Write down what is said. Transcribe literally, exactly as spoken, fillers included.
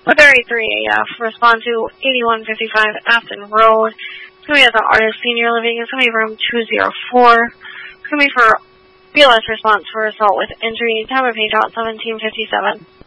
thirty-three A F, respond to eighty-one fifty-five Afton Road. It's going to be at the Artist Senior Living. It's going to be room two oh four. It's going to be for B L S response for assault with injury. Time of page out seventeen fifty-seven.